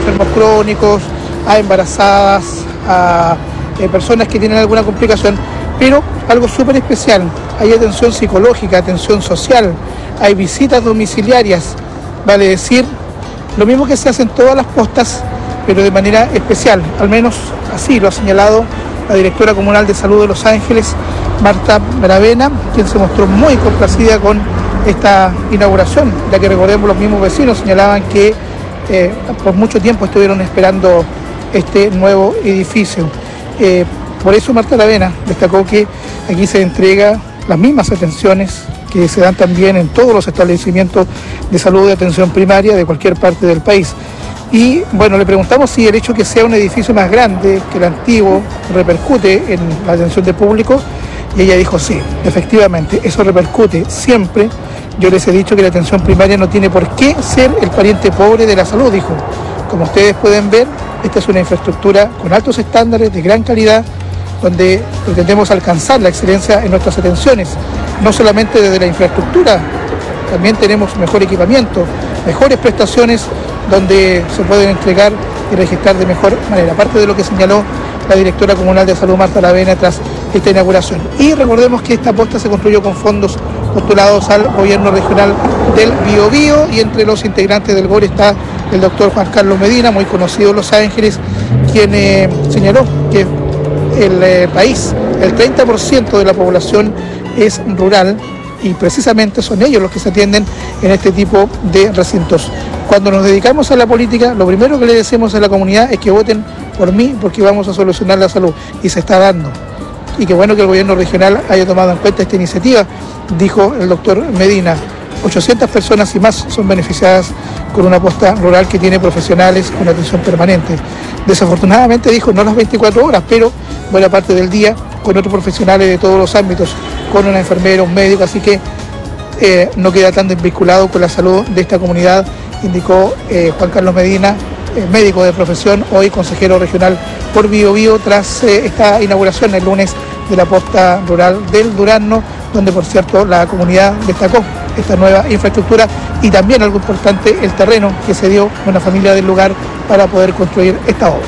enfermos crónicos, a embarazadas, a personas que tienen alguna complicación, pero algo súper especial, hay atención psicológica, atención social, hay visitas domiciliarias, vale decir, lo mismo que se hace en todas las postas, pero de manera especial, al menos así lo ha señalado la directora comunal de salud de Los Ángeles, Marta Aravena, quien se mostró muy complacida con esta inauguración, ya que recordemos los mismos vecinos señalaban que por mucho tiempo estuvieron esperando este nuevo edificio. Por eso Marta Aravena destacó que aquí se entrega las mismas atenciones que se dan también en todos los establecimientos de salud de atención primaria de cualquier parte del país. Y bueno, le preguntamos si el hecho que sea un edificio más grande que el antiguo repercute en la atención del público, y ella dijo sí, efectivamente, eso repercute siempre. Yo les he dicho que la atención primaria no tiene por qué ser el pariente pobre de la salud, dijo. Como ustedes pueden ver, esta es una infraestructura con altos estándares de gran calidad, donde pretendemos alcanzar la excelencia en nuestras atenciones, no solamente desde la infraestructura, también tenemos mejor equipamiento, mejores prestaciones, donde se pueden entregar y registrar de mejor manera, aparte de lo que señaló la directora comunal de salud Marta Aravena tras esta inauguración. Y recordemos que esta posta se construyó con fondos postulados al gobierno regional del Biobío, y entre los integrantes del GOR está el doctor Juan Carlos Medina, muy conocido en Los Ángeles, quien señaló que el país, el 30% de la población es rural, y precisamente son ellos los que se atienden en este tipo de recintos. Cuando nos dedicamos a la política, lo primero que le decimos a la comunidad es que voten por mí, porque vamos a solucionar la salud, y se está dando. Y qué bueno que el gobierno regional haya tomado en cuenta esta iniciativa, dijo el doctor Medina. 800 personas y más son beneficiadas con una posta rural que tiene profesionales con atención permanente. Desafortunadamente, dijo, no las 24 horas, pero buena parte del día con otros profesionales de todos los ámbitos, con una enfermera, un médico, así que no queda tan desvinculado con la salud de esta comunidad, indicó Juan Carlos Medina, médico de profesión, hoy consejero regional por Biobío, tras esta inauguración el lunes de la posta rural del Durazno, donde por cierto la comunidad destacó esta nueva infraestructura y también algo importante, el terreno que se dio a una familia del lugar para poder construir esta obra.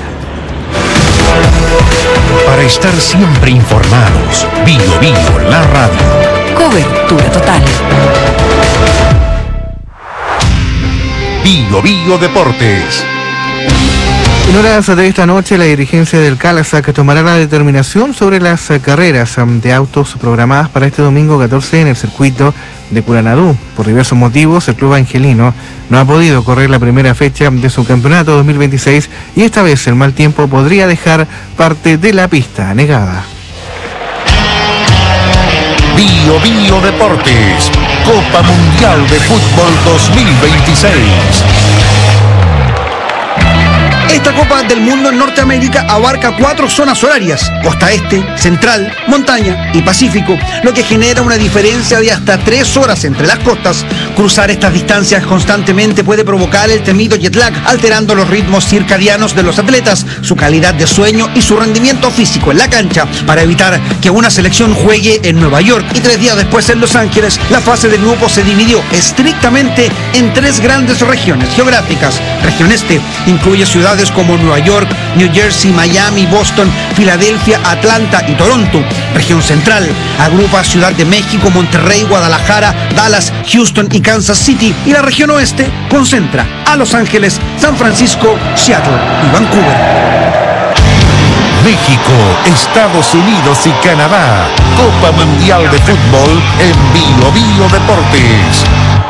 Para estar siempre informados, Biobío, la radio. Cobertura total. Biobío Deportes. En horas de esta noche, la dirigencia del Calasac tomará la determinación sobre las carreras de autos programadas para este domingo 14 en el circuito de Curanadú. Por diversos motivos, el club angelino no ha podido correr la primera fecha de su campeonato 2026 y esta vez el mal tiempo podría dejar parte de la pista anegada. Biobío Deportes, Copa Mundial de Fútbol 2026. Esta Copa del Mundo en Norteamérica abarca 4 zonas horarias: costa este, central, montaña y pacífico, lo que genera una diferencia de hasta 3 horas entre las costas. Cruzar estas distancias constantemente puede provocar el temido jet lag, alterando los ritmos circadianos de los atletas, su calidad de sueño y su rendimiento físico en la cancha. Para evitar que una selección juegue en Nueva York y 3 días después en Los Ángeles, la fase de grupo se dividió estrictamente en 3 grandes regiones geográficas. Región este incluye ciudades como Nueva York, New Jersey, Miami, Boston, Filadelfia, Atlanta y Toronto. Región central agrupa Ciudad de México, Monterrey, Guadalajara, Dallas, Houston y Kansas City. Y la región oeste concentra a Los Ángeles, San Francisco, Seattle y Vancouver. México, Estados Unidos y Canadá. Copa Mundial de Fútbol en Biobío Deportes.